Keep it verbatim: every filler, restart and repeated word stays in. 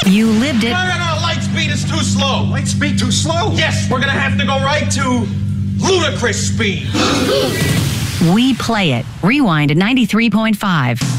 You lived it. No, no, no, light speed is too slow. Light speed too slow? Yes, we're gonna have to go right to ludicrous speed. We play it. Rewind at ninety-three point five.